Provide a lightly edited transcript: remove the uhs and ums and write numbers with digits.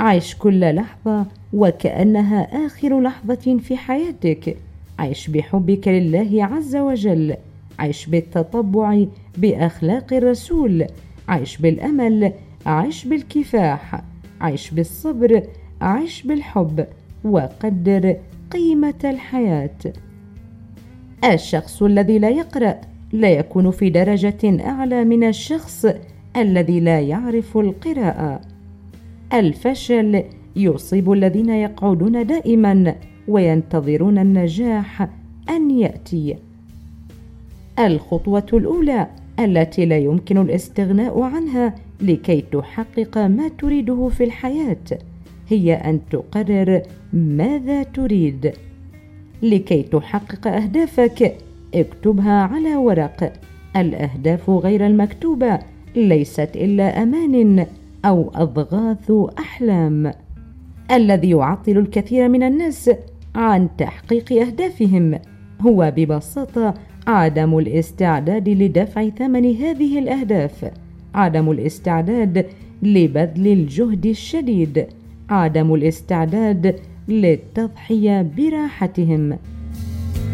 عيش كل لحظة وكأنها آخر لحظة في حياتك. عيش بحبك لله عز وجل. عيش بالتطبع بأخلاق الرسول. عيش بالأمل. عيش بالكفاح. عيش بالصبر. عيش بالحب. وقدر قيمة الحياة. الشخص الذي لا يقرأ لا يكون في درجة أعلى من الشخص الذي لا يعرف القراءة. الفشل يصيب الذين يقعدون دائما وينتظرون النجاح أن يأتي. الخطوة الأولى التي لا يمكن الاستغناء عنها لكي تحقق ما تريده في الحياة هي أن تقرر ماذا تريد. لكي تحقق أهدافك اكتبها على ورق. الأهداف غير المكتوبة ليست إلا أمان أو أضغاث أحلام. الذي يعطل الكثير من الناس عن تحقيق أهدافهم هو ببساطة عدم الاستعداد لدفع ثمن هذه الأهداف، عدم الاستعداد لبذل الجهد الشديد، عدم الاستعداد للتضحية براحتهم.